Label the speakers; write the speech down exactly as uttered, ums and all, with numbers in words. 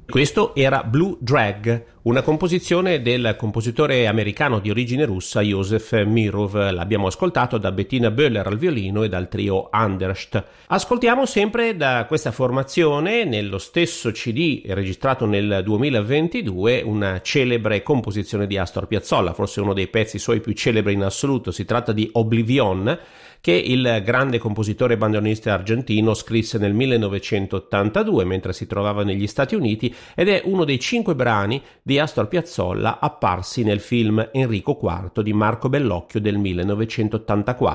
Speaker 1: Questo era Blue Drag, una composizione del compositore americano di origine russa Josef Mirov. L'abbiamo ascoltato da Bettina Böhler al violino e dal trio Anderst. Ascoltiamo sempre da questa formazione, nello stesso C D registrato nel duemilaventidue, una celebre composizione di Astor Piazzolla, forse uno dei pezzi suoi più celebri in assoluto. Si tratta di Oblivion, che il grande compositore bandoneonista argentino scrisse nel millenovecentottantadue mentre si trovava negli Stati Uniti, ed è uno dei cinque brani di Astor Piazzolla apparsi nel film Enrico quarto di Marco Bellocchio del millenovecentottantaquattro.